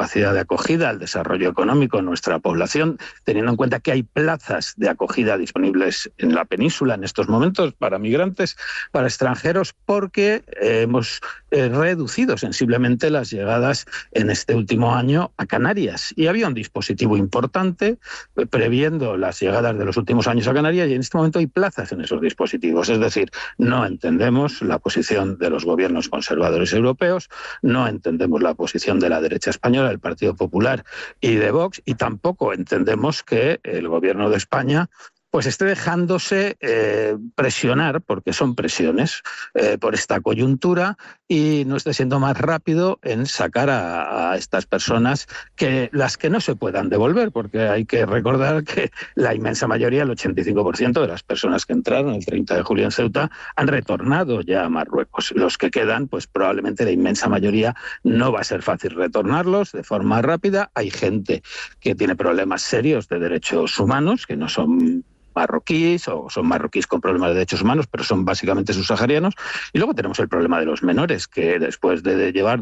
capacidad de acogida, al desarrollo económico de nuestra población, teniendo en cuenta que hay plazas de acogida disponibles en la península en estos momentos para migrantes, para extranjeros, porque hemos reducido sensiblemente las llegadas en este último año a Canarias. Y había un dispositivo importante previendo las llegadas de los últimos años a Canarias, y en este momento hay plazas en esos dispositivos. Es decir, no entendemos la posición de los gobiernos conservadores europeos, no entendemos la posición de la derecha española, del Partido Popular y de Vox, y tampoco entendemos que el gobierno de España pues esté dejándose presionar, porque son presiones, por esta coyuntura, y no esté siendo más rápido en sacar a estas personas, que las que no se puedan devolver, porque hay que recordar que la inmensa mayoría, el 85% de las personas que entraron el 30 de julio en Ceuta, han retornado ya a Marruecos. Los que quedan, pues probablemente la inmensa mayoría no va a ser fácil retornarlos de forma rápida. Hay gente que tiene problemas serios de derechos humanos, que no son marroquíes o son marroquíes con problemas de derechos humanos, pero son básicamente subsaharianos. Y luego tenemos el problema de los menores, que después de llevar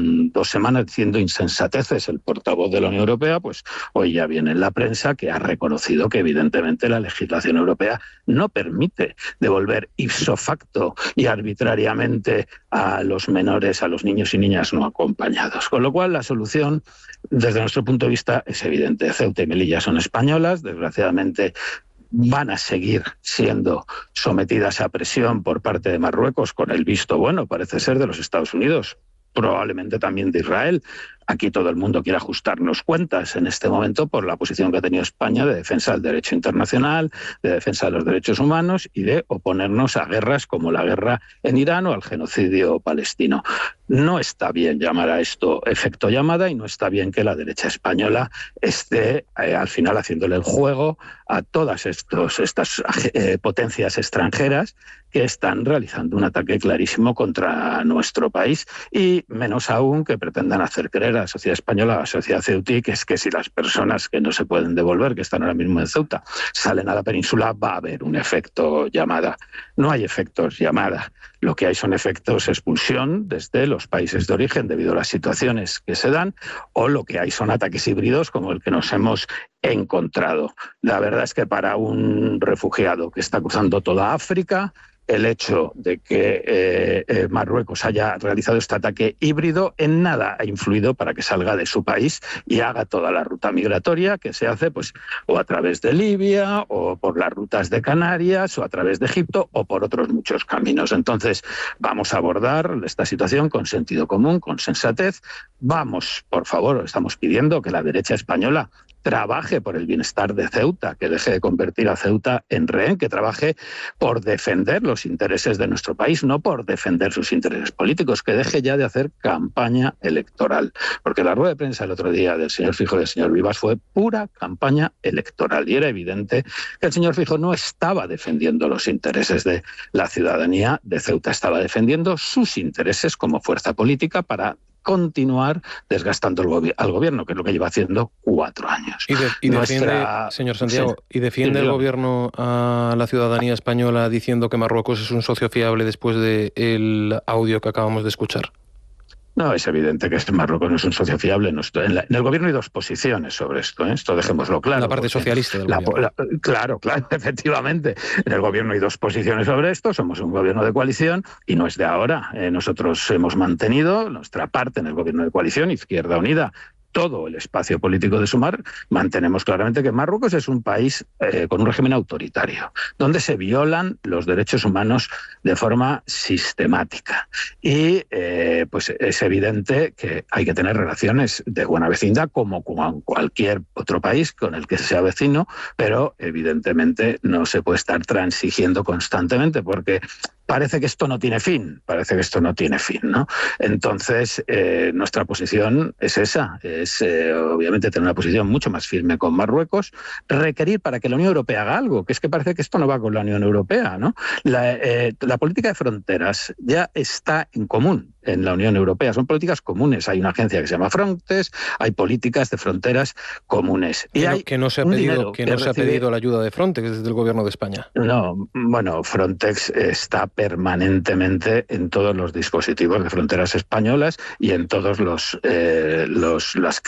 2 semanas diciendo insensateces el portavoz de la Unión Europea, pues hoy ya viene en la prensa que ha reconocido que evidentemente la legislación europea no permite devolver ipso facto y arbitrariamente a los menores, a los niños y niñas no acompañados. Con lo cual la solución, desde nuestro punto de vista, es evidente. Ceuta y Melilla son españolas, desgraciadamente van a seguir siendo sometidas a presión por parte de Marruecos, con el visto bueno, parece ser, de los Estados Unidos, probablemente también de Israel. Aquí todo el mundo quiere ajustarnos cuentas en este momento por la posición que ha tenido España de defensa del derecho internacional, de defensa de los derechos humanos y de oponernos a guerras como la guerra en Irán o al genocidio palestino. No está bien llamar a esto efecto llamada, y no está bien que la derecha española esté al final haciéndole el juego a todas estas potencias extranjeras que están realizando un ataque clarísimo contra nuestro país, y menos aún que pretendan hacer creer a la sociedad española, a la sociedad ceutí, que es que si las personas que no se pueden devolver, que están ahora mismo en Ceuta, salen a la península, va a haber un efecto llamada. No hay efectos llamada. Lo que hay son efectos expulsión desde los países de origen debido a las situaciones que se dan, o lo que hay son ataques híbridos como el que nos hemos encontrado. La verdad es que para un refugiado que está cruzando toda África, el hecho de que Marruecos haya realizado este ataque híbrido en nada ha influido para que salga de su país y haga toda la ruta migratoria que se hace, pues, o a través de Libia, o por las rutas de Canarias, o a través de Egipto, o por otros muchos caminos. Entonces, vamos a abordar esta situación con sentido común, con sensatez. Vamos, por favor, estamos pidiendo que la derecha española trabaje por el bienestar de Ceuta, que deje de convertir a Ceuta en rehén, que trabaje por defender los intereses de nuestro país, no por defender sus intereses políticos, que deje ya de hacer campaña electoral. Porque la rueda de prensa el otro día del señor Feijóo y del señor Vivas fue pura campaña electoral, y era evidente que el señor Feijóo no estaba defendiendo los intereses de la ciudadanía de Ceuta, estaba defendiendo sus intereses como fuerza política para continuar desgastando al gobierno, que es lo que lleva haciendo 4 años. Y defiende, señor Santiago, ¿y defiende el gobierno a la ciudadanía española diciendo que Marruecos es un socio fiable después del audio que acabamos de escuchar? No, es evidente que Marruecos no es un socio fiable. En el gobierno hay 2 posiciones sobre esto, ¿eh? Esto dejémoslo claro. La parte socialista del gobierno. Claro, efectivamente. En el gobierno hay 2 posiciones sobre esto. Somos un gobierno de coalición y no es de ahora. Nosotros hemos mantenido nuestra parte en el gobierno de coalición, Izquierda Unida, todo el espacio político de Sumar, mantenemos claramente que Marruecos es un país con un régimen autoritario, donde se violan los derechos humanos de forma sistemática. Y pues es evidente que hay que tener relaciones de buena vecindad, como con cualquier otro país con el que sea vecino, pero evidentemente no se puede estar transigiendo constantemente, porque parece que esto no tiene fin, ¿no? Entonces, nuestra posición es esa, es obviamente tener una posición mucho más firme con Marruecos, requerir para que la Unión Europea haga algo, que es que parece que esto no va con la Unión Europea, ¿no? La política de fronteras ya está en común en la Unión Europea, son políticas comunes, hay una agencia que se llama Frontex, hay políticas de fronteras comunes. Y que no se ha pedido la ayuda de Frontex desde el gobierno de España. No, bueno, Frontex está permanentemente en todos los dispositivos de fronteras españolas y en todos las